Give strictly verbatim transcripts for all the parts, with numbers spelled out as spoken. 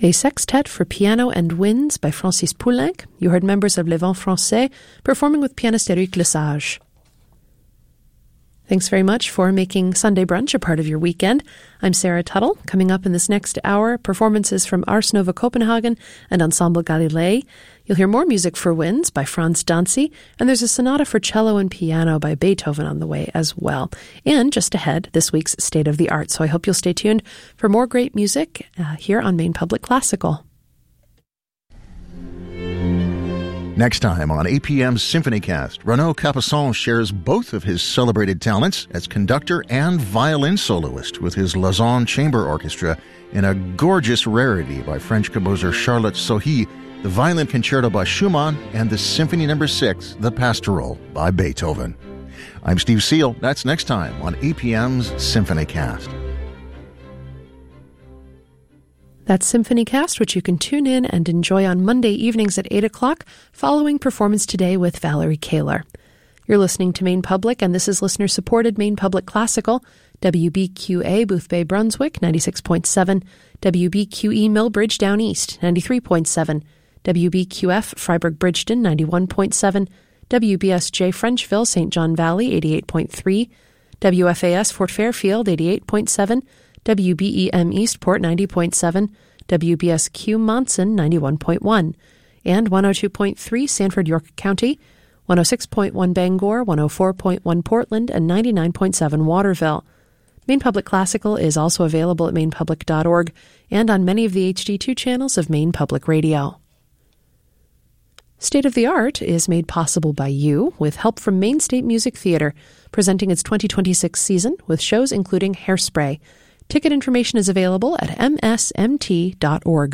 A sextet for piano and winds by Francis Poulenc. You heard members of Les Vents Français performing with pianist Eric Lesage. Thanks very much for making Sunday Brunch a part of your weekend. I'm Sarah Tuttle. Coming up in this next hour, performances from Ars Nova Copenhagen and Ensemble Galilei. You'll hear more music for winds by Franz Dancy, and there's a sonata for cello and piano by Beethoven on the way as well. And just ahead, this week's State of the Art. So I hope you'll stay tuned for more great music uh, here on Maine Public Classical. Next time on A P M's SymphonyCast, Renaud Capuçon shares both of his celebrated talents as conductor and violin soloist with his Lausanne Chamber Orchestra in a gorgeous rarity by French composer Charlotte Sohi, the Violin Concerto by Schumann, and the Symphony Number six, The Pastoral, by Beethoven. I'm Steve Seal. That's next time on A P M's SymphonyCast. That's SymphonyCast, which you can tune in and enjoy on Monday evenings at eight o'clock, following Performance Today with Valerie Kaler. You're listening to Maine Public, and this is listener-supported Maine Public Classical, W B Q A Boothbay Brunswick, ninety-six point seven, W B Q E Millbridge Down East, ninety-three point seven, W B Q F Freiburg Bridgeton, ninety-one point seven, W B S J Frenchville Saint John Valley, eighty-eight point three, W F A S Fort Fairfield, eighty-eight point seven, W B E M Eastport, ninety point seven, W B S Q Monson, ninety-one point one, and one oh two point three Sanford York County, one oh six point one Bangor, one oh four point one Portland, and ninety-nine point seven Waterville. Maine Public Classical is also available at maine public dot org and on many of the H D two channels of Maine Public Radio. State of the Art is made possible by you with help from Maine State Music Theatre, presenting its twenty twenty-six season with shows including Hairspray. Ticket information is available at m s m t dot org.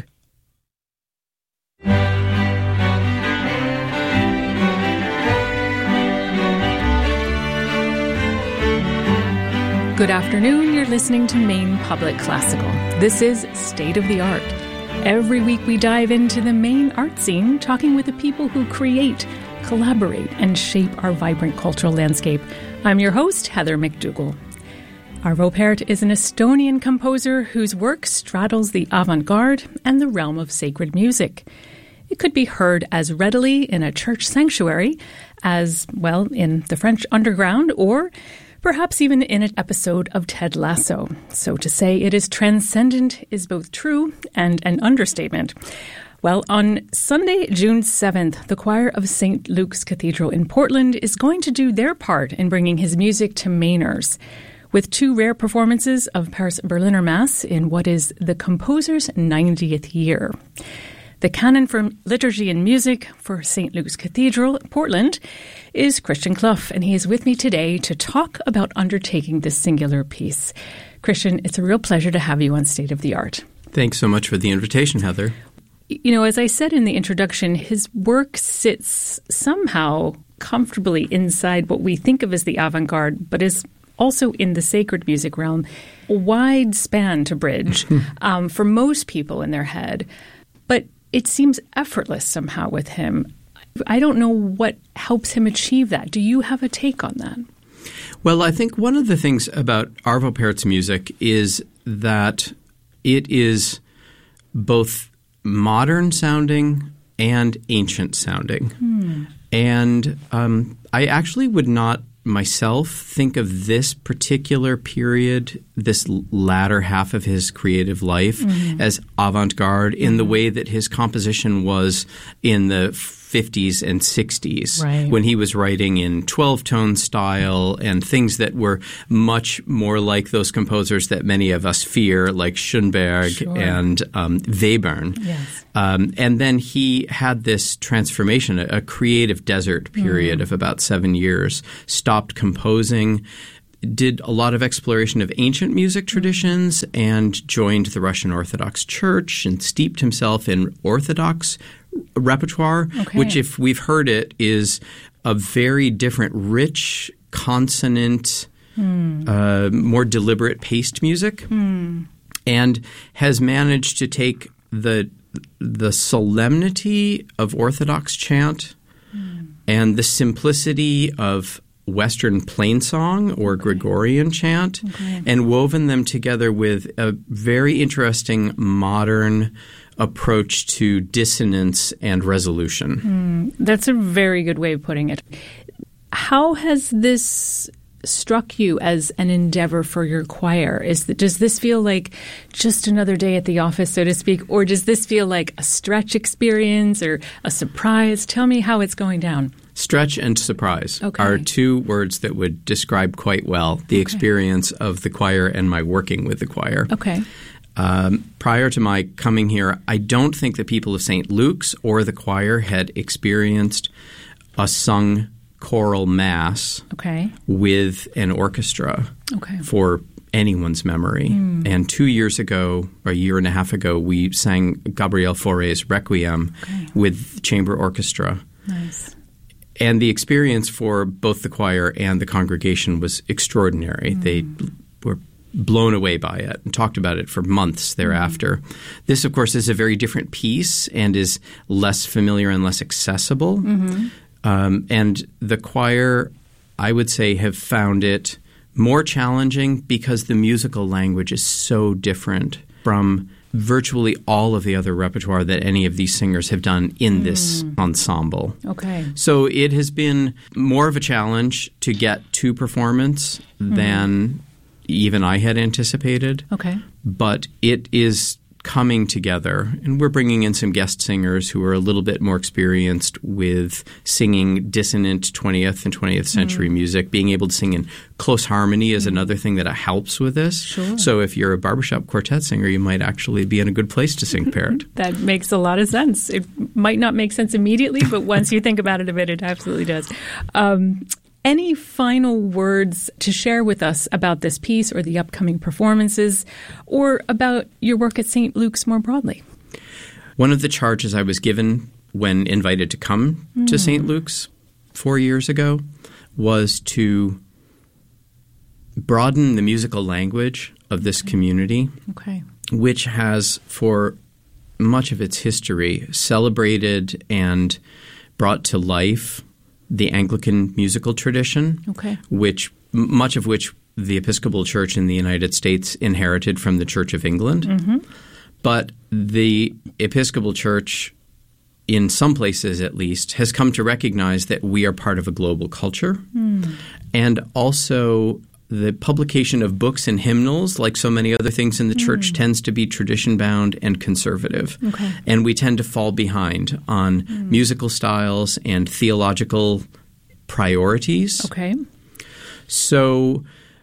Good afternoon. You're listening to Maine Public Classical. This is State of the Art. Every week we dive into the Maine art scene, talking with the people who create, collaborate, and shape our vibrant cultural landscape. I'm your host, Heather McDougall. Arvo Pärt is an Estonian composer whose work straddles the avant-garde and the realm of sacred music. It could be heard as readily in a church sanctuary as, well, in the French underground, or perhaps even in an episode of Ted Lasso. So to say it is transcendent is both true and an understatement. Well, on Sunday, June seventh, the choir of Saint Luke's Cathedral in Portland is going to do their part in bringing his music to Mainers, with two rare performances of Paris Berliner Mass in what is the composer's ninetieth year. The canon for liturgy and music for Saint Luke's Cathedral, Portland, is Christian Clough, and he is with me today to talk about undertaking this singular piece. Christian, it's a real pleasure to have you on State of the Art. Thanks so much for the invitation, Heather. You know, as I said in the introduction, his work sits somehow comfortably inside what we think of as the avant-garde, but is also in the sacred music realm, a wide span to bridge um, for most people in their head. But it seems effortless somehow with him. I don't know what helps him achieve that. Do you have a take on that? Well, I think one of the things about Arvo Pärt's music is that it is both modern sounding and ancient sounding. Hmm. And um, I actually would not myself think of this particular period, this latter half of his creative life, mm-hmm. as avant-garde mm-hmm. in the way that his composition was in the fifties and sixties, right. when he was writing in twelve-tone style and things that were much more like those composers that many of us fear, like Schoenberg sure. and um, Webern. Yes. Um, and then he had this transformation, a, a creative desert period mm. of about seven years, stopped composing, did a lot of exploration of ancient music traditions, and joined the Russian Orthodox Church and steeped himself in Orthodox repertoire, okay. which, if we've heard it, is a very different, rich, consonant, mm. uh, more deliberate paced music, mm. and has managed to take the the solemnity of Orthodox chant mm. and the simplicity of Western plainsong or okay. Gregorian chant okay. and woven them together with a very interesting modern approach to dissonance and resolution. Mm, that's a very good way of putting it. How has this struck you as an endeavor for your choir? Is that, does this feel like just another day at the office, so to speak, or does this feel like a stretch experience or a surprise? Tell me how it's going down. Stretch and surprise okay. are two words that would describe quite well the okay. experience of the choir and my working with the choir. Okay. Um, prior to my coming here, I don't think the people of Saint Luke's or the choir had experienced a sung choral mass okay. with an orchestra okay. for anyone's memory. Mm. And two years ago, or a year and a half ago, we sang Gabriel Fauré's Requiem okay. with chamber orchestra. Nice. And the experience for both the choir and the congregation was extraordinary. Mm. They were blown away by it and talked about it for months thereafter. Mm. This, of course, is a very different piece and is less familiar and less accessible. Mm-hmm. Um, and the choir, I would say, have found it more challenging because the musical language is so different from virtually all of the other repertoire that any of these singers have done in this mm. ensemble. Okay. So it has been more of a challenge to get to performance mm. than even I had anticipated. Okay. But it is coming together, and we're bringing in some guest singers who are a little bit more experienced with singing dissonant twentieth and twentieth century mm. music. Being able to sing in close harmony is mm. another thing that helps with this. Sure. So if you're a barbershop quartet singer, you might actually be in a good place to sing Parrot. That makes a lot of sense. It might not make sense immediately, but once you think about it a bit, it absolutely does. Um, Any final words to share with us about this piece or the upcoming performances or about your work at Saint Luke's more broadly? One of the charges I was given when invited to come mm. to Saint Luke's four years ago was to broaden the musical language of this okay. community, okay. which has, for much of its history, celebrated and brought to life the Anglican musical tradition, okay. which much of which the Episcopal Church in the United States inherited from the Church of England. Mm-hmm. But the Episcopal Church, in some places at least, has come to recognize that we are part of a global culture. Mm. And also the publication of books and hymnals, like so many other things in the church, mm. tends to be tradition-bound and conservative. Okay. And we tend to fall behind on mm. musical styles and theological priorities. Okay. So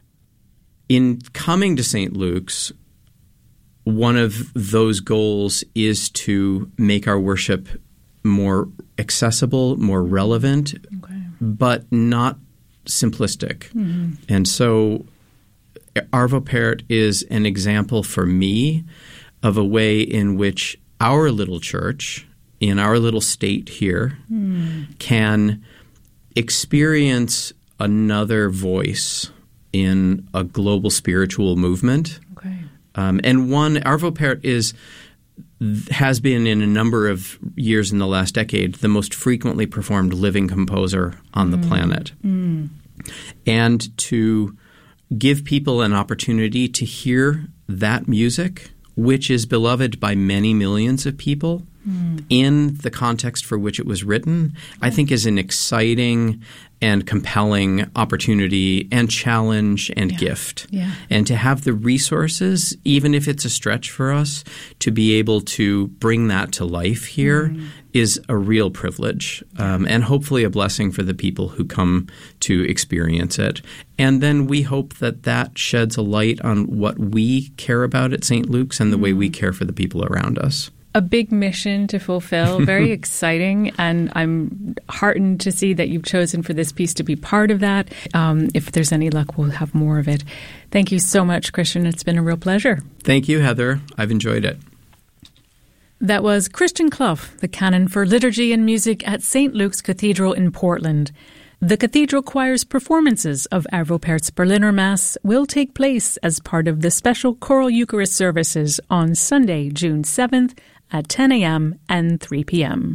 in coming to Saint Luke's, one of those goals is to make our worship more accessible, more relevant, okay. but not simplistic. Mm-hmm. And so Arvo Pärt is an example for me of a way in which our little church, in our little state here, mm. can experience another voice in a global spiritual movement. Okay. Um, and one, Arvo Pärt is has been in a number of years in the last decade the most frequently performed living composer on the mm. planet. Mm. And to give people an opportunity to hear that music, which is beloved by many millions of people, mm. in the context for which it was written, I think is an exciting and compelling opportunity and challenge and yeah. gift. Yeah. And to have the resources, even if it's a stretch for us, to be able to bring that to life here mm. is a real privilege um, and hopefully a blessing for the people who come to experience it. And then we hope that that sheds a light on what we care about at Saint Luke's and the mm. way we care for the people around us. A big mission to fulfill, very exciting, and I'm heartened to see that you've chosen for this piece to be part of that. Um, if there's any luck, we'll have more of it. Thank you so much, Christian. It's been a real pleasure. Thank you, Heather. I've enjoyed it. That was Christian Clough, the canon for liturgy and music at Saint Luke's Cathedral in Portland. The Cathedral Choir's performances of Arvo Pärt's Berliner Mass will take place as part of the special choral Eucharist services on Sunday, June seventh, at ten a.m. and three p.m.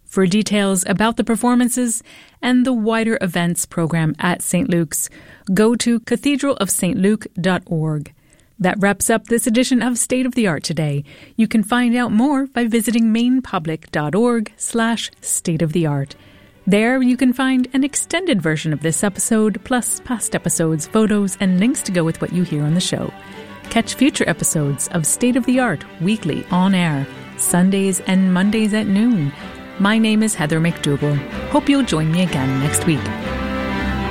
For details about the performances and the wider events program at Saint Luke's, go to cathedral of st luke dot org. That wraps up this edition of State of the Art today. You can find out more by visiting mainpublic.org slash state of the art. There you can find an extended version of this episode, plus past episodes, photos, and links to go with what you hear on the show. Catch future episodes of State of the Art weekly on air, Sundays and Mondays at noon. My name is Heather McDougall. Hope you'll join me again next week.